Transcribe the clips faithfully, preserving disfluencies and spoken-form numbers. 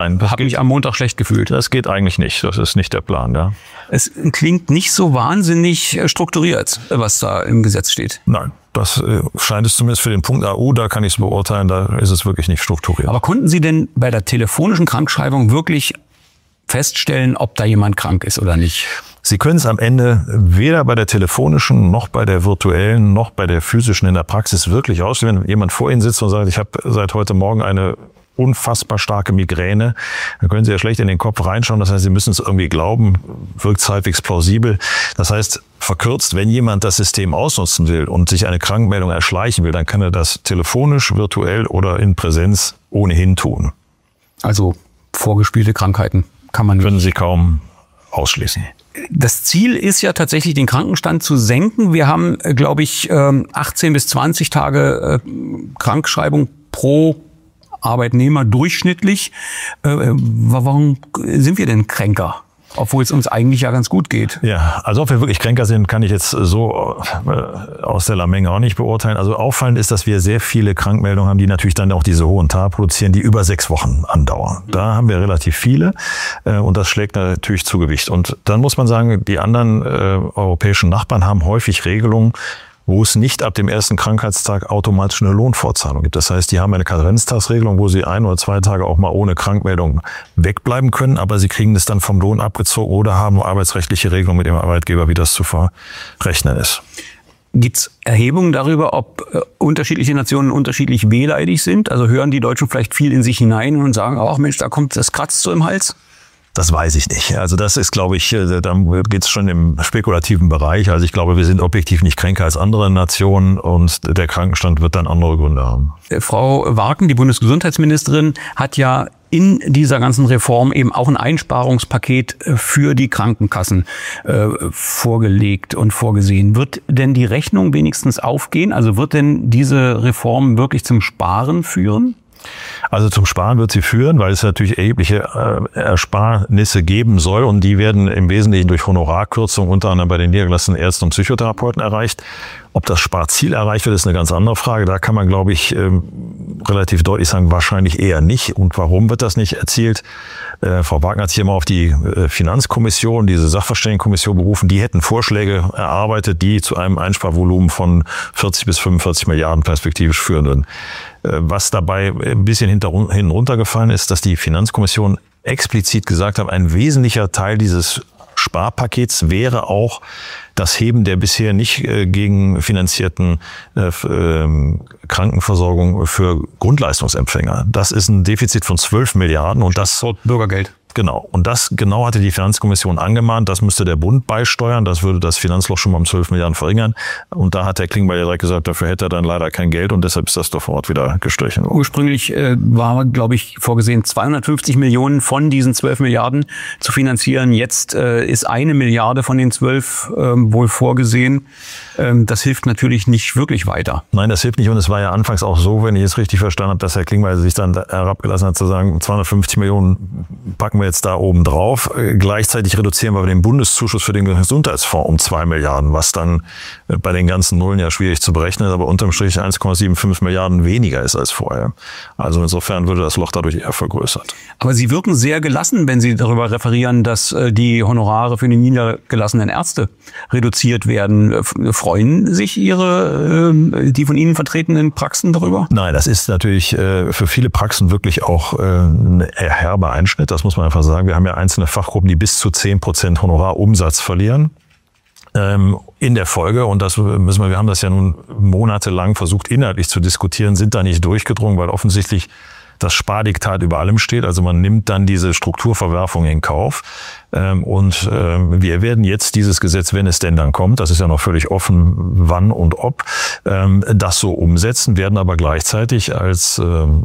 Nein, habe mich am Montag schlecht gefühlt. Das geht eigentlich nicht. Das ist nicht der Plan, ja. Es klingt nicht so wahnsinnig strukturiert, was da im Gesetz steht. Nein, das äh, scheint es zumindest für den Punkt A U, da kann ich es beurteilen, da ist es wirklich nicht strukturiert. Aber konnten Sie denn bei der telefonischen Krankschreibung wirklich feststellen, ob da jemand krank ist oder nicht? Sie können es am Ende weder bei der telefonischen, noch bei der virtuellen, noch bei der physischen in der Praxis wirklich ausstellen. Wenn jemand vor Ihnen sitzt und sagt, ich habe seit heute Morgen eine unfassbar starke Migräne, dann können Sie ja schlecht in den Kopf reinschauen. Das heißt, Sie müssen es irgendwie glauben, wirkt halbwegs plausibel. Das heißt, verkürzt, wenn jemand das System ausnutzen will und sich eine Krankmeldung erschleichen will, dann kann er das telefonisch, virtuell oder in Präsenz ohnehin tun. Also vorgespielte Krankheiten kann man... Können Sie kaum ausschließen. Das Ziel ist ja tatsächlich, den Krankenstand zu senken. Wir haben, glaube ich, achtzehn bis zwanzig Tage Krankschreibung pro Arbeitnehmer durchschnittlich. Warum sind wir denn kränker? Obwohl es uns eigentlich ja ganz gut geht. Ja, also ob wir wirklich kränker sind, kann ich jetzt so äh, aus der Menge auch nicht beurteilen. Also auffallend ist, dass wir sehr viele Krankmeldungen haben, die natürlich dann auch diese hohen T A produzieren, die über sechs Wochen andauern. Da haben wir relativ viele äh, und das schlägt natürlich zu Gewicht. Und dann muss man sagen, die anderen äh, europäischen Nachbarn haben häufig Regelungen, wo es nicht ab dem ersten Krankheitstag automatisch eine Lohnfortzahlung gibt. Das heißt, die haben eine Karenztagsregelung, wo sie ein oder zwei Tage auch mal ohne Krankmeldung wegbleiben können, aber sie kriegen das dann vom Lohn abgezogen oder haben arbeitsrechtliche Regelungen mit dem Arbeitgeber, wie das zu verrechnen ist. Gibt es Erhebungen darüber, ob äh, unterschiedliche Nationen unterschiedlich wehleidig sind? Also hören die Deutschen vielleicht viel in sich hinein und sagen, ach Mensch, da kommt das kratzt so im Hals? Das weiß ich nicht. Also das ist, glaube ich, da geht es schon im spekulativen Bereich. Also ich glaube, wir sind objektiv nicht kränker als andere Nationen und der Krankenstand wird dann andere Gründe haben. Frau Warken, die Bundesgesundheitsministerin, hat ja in dieser ganzen Reform eben auch ein Einsparungspaket für die Krankenkassen äh, vorgelegt und vorgesehen. Wird denn die Rechnung wenigstens aufgehen? Also wird denn diese Reform wirklich zum Sparen führen? Also zum Sparen wird sie führen, weil es natürlich erhebliche äh, Ersparnisse geben soll und die werden im Wesentlichen durch Honorarkürzung unter anderem bei den niedergelassenen Ärzten und Psychotherapeuten erreicht. Ob das Sparziel erreicht wird, ist eine ganz andere Frage. Da kann man, glaube ich, ähm, relativ deutlich sagen, wahrscheinlich eher nicht. Und warum wird das nicht erzielt? Äh, Frau Wagner hat sich immer auf die äh, Finanzkommission, diese Sachverständigenkommission berufen. Die hätten Vorschläge erarbeitet, die zu einem Einsparvolumen von vierzig bis fünfundvierzig Milliarden perspektivisch führen würden. Äh, was dabei ein bisschen hinter, hinten runtergefallen ist, dass die Finanzkommission explizit gesagt hat, ein wesentlicher Teil dieses Sparpakets wäre auch das Heben der bisher nicht äh, gegenfinanzierten äh, äh, Krankenversorgung für Grundleistungsempfänger. Das ist ein Defizit von zwölf Milliarden und das Bürgergeld. Genau. Und das genau hatte die Finanzkommission angemahnt. Das müsste der Bund beisteuern. Das würde das Finanzloch schon mal um zwölf Milliarden verringern. Und da hat Herr Klingbeil ja direkt gesagt, dafür hätte er dann leider kein Geld und deshalb ist das sofort wieder gestrichen worden. Ursprünglich äh, war, glaube ich, vorgesehen, zweihundertfünfzig Millionen von diesen zwölf Milliarden zu finanzieren. Jetzt äh, ist eine Milliarde von den zwölf äh, wohl vorgesehen. Ähm, das hilft natürlich nicht wirklich weiter. Nein, das hilft nicht. Und es war ja anfangs auch so, wenn ich es richtig verstanden habe, dass Herr Klingbeil sich dann herabgelassen hat, zu sagen, zweihundertfünfzig Millionen packen wir jetzt da oben drauf. Gleichzeitig reduzieren wir den Bundeszuschuss für den Gesundheitsfonds um zwei Milliarden, was dann bei den ganzen Nullen ja schwierig zu berechnen ist, aber unterm Strich eins Komma fünfundsiebzig Milliarden weniger ist als vorher. Also insofern würde das Loch dadurch eher vergrößert. Aber Sie wirken sehr gelassen, wenn Sie darüber referieren, dass die Honorare für die niedergelassenen Ärzte reduziert werden. Freuen sich Ihre, die von Ihnen vertretenen Praxen darüber? Nein, das ist natürlich für viele Praxen wirklich auch ein herber Einschnitt. Das muss man einfach sagen. Wir haben ja einzelne Fachgruppen, die bis zu zehn Prozent Honorarumsatz verlieren. In der Folge, und das müssen wir, wir haben das ja nun monatelang versucht inhaltlich zu diskutieren, sind da nicht durchgedrungen, weil offensichtlich das Spardiktat über allem steht. Also man nimmt dann diese Strukturverwerfung in Kauf. Und wir werden jetzt dieses Gesetz, wenn es denn dann kommt, das ist ja noch völlig offen, wann und ob, das so umsetzen, werden aber gleichzeitig als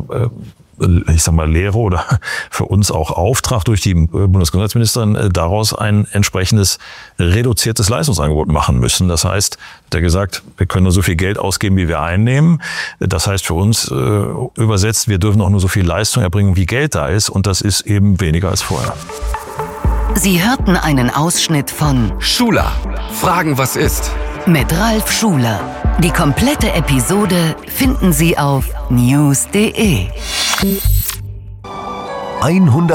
ich sag mal, Lehre oder für uns auch Auftrag durch die Bundesgesundheitsministerin daraus ein entsprechendes reduziertes Leistungsangebot machen müssen. Das heißt, hat er gesagt, wir können nur so viel Geld ausgeben, wie wir einnehmen. Das heißt für uns äh, übersetzt, wir dürfen auch nur so viel Leistung erbringen, wie Geld da ist. Und das ist eben weniger als vorher. Sie hörten einen Ausschnitt von Schuler. Fragen, was ist? Mit Ralf Schuler. Die komplette Episode finden Sie auf news punkt de. hundert